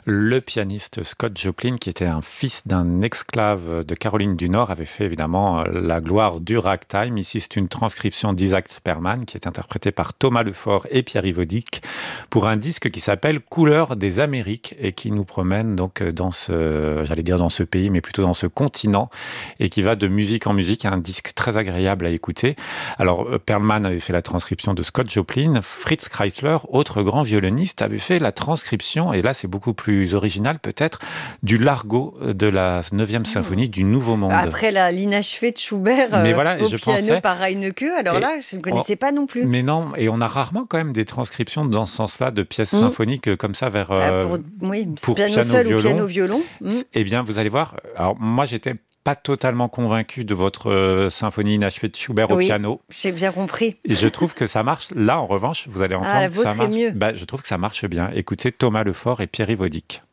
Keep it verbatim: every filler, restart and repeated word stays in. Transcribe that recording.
Le pianiste Scott Joplin, qui était un fils d'un esclave de Caroline du Nord, avait fait évidemment la gloire du ragtime. Ici, c'est une transcription d'Isaac Perlman, qui est interprété par Thomas Lefort et Pierre-Yves Audic, pour un disque qui s'appelle Couleurs des Amériques et qui nous promène donc dans ce, j'allais dire dans ce pays, mais plutôt dans ce continent, et qui va de musique en musique. Un disque très agréable à écouter. Alors, Perlman avait fait la transcription de Scott Joplin. Fritz Kreisler, autre grand violoniste, avait fait la transcription, et là, c'est beaucoup plus original peut-être, du Largo de la neuvième symphonie du Nouveau Monde. Après la l'inachevée de Schubert mais euh, voilà, au je piano pensais, par Reinecke, alors là, je ne connaissais on, pas non plus. Mais non, et on a rarement quand même des transcriptions dans ce sens-là de pièces mmh. symphoniques comme ça vers euh, ah, pour, oui, pour piano, piano seul violon. ou piano violon. Mmh. Eh bien, vous allez voir. Alors moi, j'étais pas totalement convaincu de votre euh, symphonie inachevée de Schubert au oui, piano. J'ai bien compris. Et je trouve que ça marche. Là, en revanche, vous allez entendre ah, la que ça vôtre marche. est mieux. Bah, je trouve que ça marche bien. Écoutez Thomas Lefort et Pierre-Yves Audic.